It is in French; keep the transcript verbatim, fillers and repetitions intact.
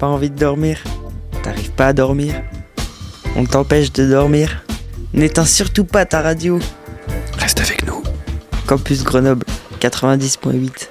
pas envie de dormir? T'arrives pas à dormir? On t'empêche de dormir? N'éteins surtout pas ta radio. Reste avec nous. Campus Grenoble quatre-vingt-dix point huit.